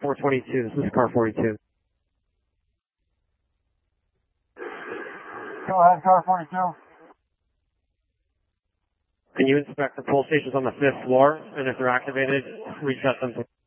422, this is car 42. Go ahead, car 42. Can you inspect the pull stations on the 5th floor? And if they're activated, reset them to